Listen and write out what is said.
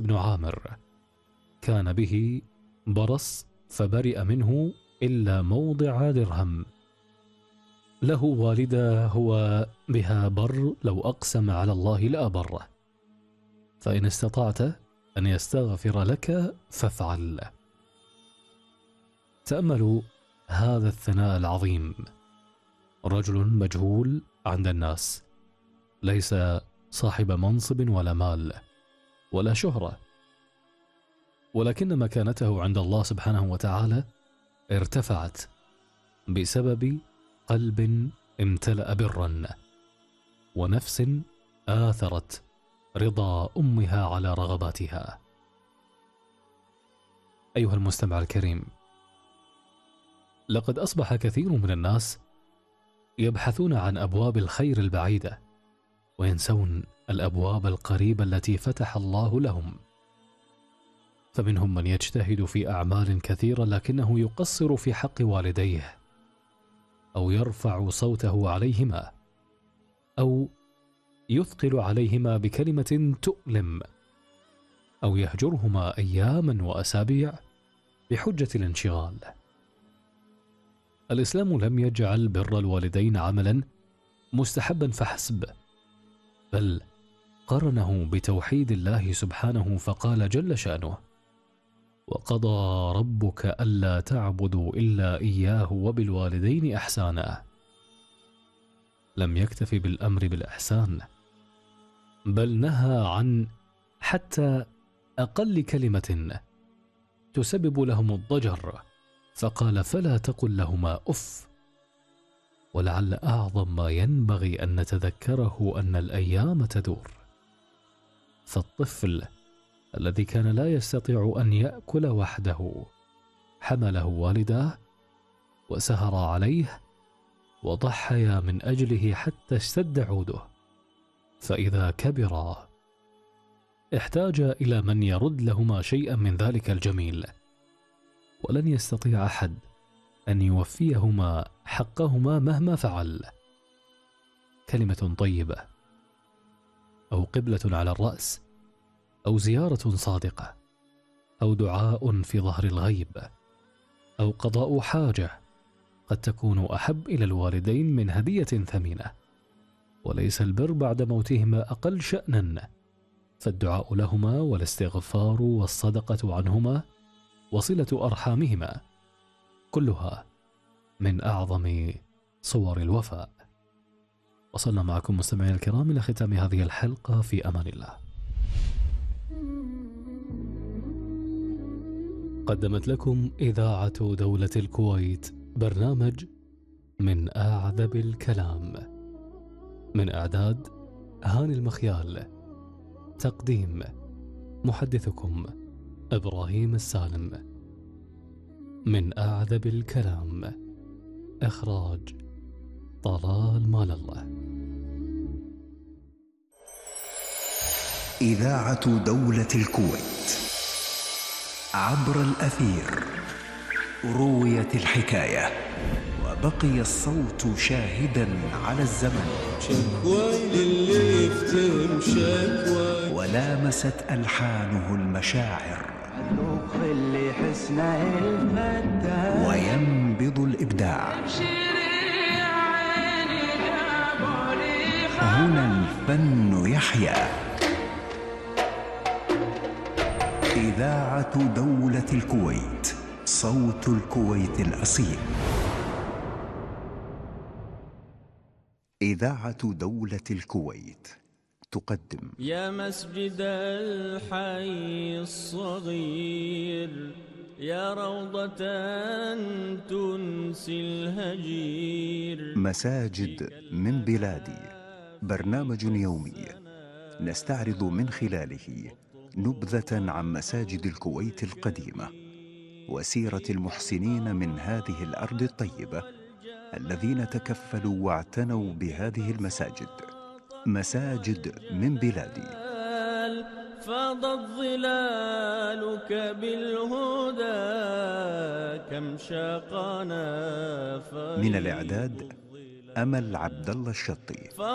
بن عامر كان به برص فبرئ منه إلا موضع درهم. له والدة هو بها بر، لو أقسم على الله لأبره، فإن استطعت أن يستغفر لك فافعل. تأملوا هذا الثناء العظيم، رجل مجهول عند الناس، ليس صاحب منصب ولا مال ولا شهرة، ولكن مكانته عند الله سبحانه وتعالى ارتفعت بسبب قلب امتلأ برا ونفس آثرت رضا أمها على رغباتها. أيها المستمع الكريم، لقد أصبح كثير من الناس يبحثون عن أبواب الخير البعيدة وينسون الأبواب القريبة التي فتح الله لهم. فمنهم من يجتهد في أعمال كثيرة لكنه يقصر في حق والديه، أو يرفع صوته عليهما، أو يثقل عليهما بكلمة تؤلم، أو يهجرهما أياما وأسابيع بحجة الانشغال. الإسلام لم يجعل بر الوالدين عملا مستحبا فحسب، بل قرنه بتوحيد الله سبحانه، فقال جل شأنه: وقضى ربك ألا تعبدوا إلا إياه وبالوالدين إحسانا. لم يكتف بالأمر بالإحسان، بل نهى عن حتى أقل كلمة تسبب لهم الضجر، فقال: فلا تقل لهما أف. ولعل أعظم ما ينبغي أن نتذكره أن الأيام تدور، فالطفل الذي كان لا يستطيع أن يأكل وحده حمله والداه وسهر عليه وضحيا من أجله حتى اشتد عوده، فإذا كبرا احتاج إلى من يرد لهما شيئا من ذلك الجميل، ولن يستطيع أحد أن يوفيهما حقهما مهما فعل. كلمة طيبة، أو قبلة على الرأس، أو زيارة صادقة، أو دعاء في ظهر الغيب، أو قضاء حاجة، قد تكون أحب إلى الوالدين من هدية ثمينة. وليس البر بعد موتهما أقل شأنا، فالدعاء لهما والاستغفار والصدقة عنهما وصلة أرحامهما كلها من أعظم صور الوفاء. وصلنا معكم مستمعين الكرام إلى ختام هذه الحلقة، في أمان الله. قدمت لكم إذاعة دولة الكويت برنامج من أعذب الكلام، من إعداد هاني المخيال، تقديم محدثكم إبراهيم السالم. من أعذب الكلام، إخراج طلال مال الله. إذاعة دولة الكويت عبر الأثير رويت الحكاية وبقي الصوت شاهدا على الزمن، شكوى للي يفتهم شكوى، ولامست ألحانه المشاعر، اللي حسنه المدى، وينبض الإبداع. هنا الفن يحيا. إذاعة دولة الكويت، صوت الكويت الأصيل. إذاعة دولة الكويت تقدم: يا مسجد الحي الصغير، يا روضة تنسي الهجير. مساجد من بلادي، برنامج يومي نستعرض من خلاله نبذة عن مساجد الكويت القديمة وسيرة المحسنين من هذه الأرض الطيبة الذين تكفلوا واعتنوا بهذه المساجد. مساجد من بلادي. فاضت ظلالك بالهدى، كم شاقنا. من الإعداد أمل عبد الله الشطي.